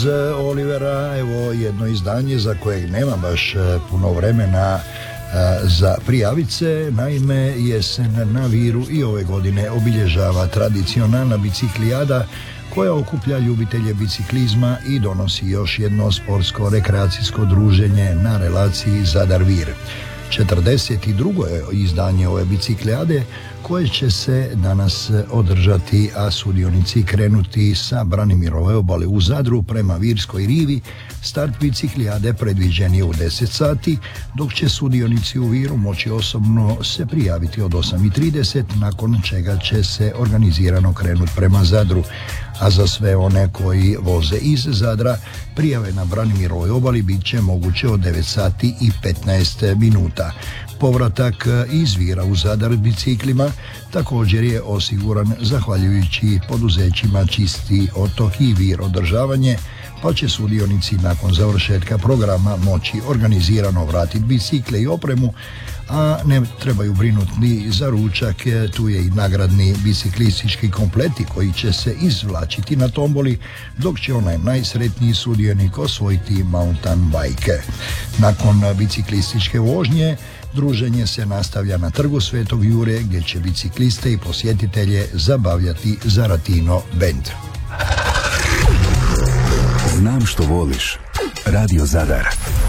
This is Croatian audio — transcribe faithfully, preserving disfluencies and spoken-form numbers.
Olivera, evo jedno izdanje za kojeg nema baš puno vremena za prijavit se. Naime, jesen na Viru i ove godine obilježava tradicionalna biciklijada koja okuplja ljubitelje biciklizma i donosi još jedno sportsko rekreacijsko druženje na relaciji Zadar-Vir. četrdeset drugo je izdanje ove biciklijade koje će se danas održati, a sudionici krenuti sa Branimirove obale u Zadru prema Virskoj rivi. Start biciklijade predviđen je u deset sati, dok će sudionici u Viru moći osobno se prijaviti od osam i trideset, nakon čega će se organizirano krenuti prema Zadru. A za sve one koji voze iz Zadra, prijave na Branimirovoj obali bit će moguće od devet sati i petnaest minuta. Povratak iz Vira u Zadar biciklima također je osiguran zahvaljujući poduzećima Čisti otok i Vir održavanje, pa će sudionici nakon završetka programa moći organizirano vratiti bicikle i opremu, a ne trebaju brinuti ni za ručak. Tu je i nagradni biciklistički kompleti koji će se izvlačiti na tomboli, dok će onaj najsretniji sudionik osvojiti mountain bike. Nakon biciklističke vožnje druženje se nastavlja na trgu Svetog Jure, gdje će bicikliste i posjetitelje zabavljati Zaratino bend. Znam što voliš. Radio Zadar.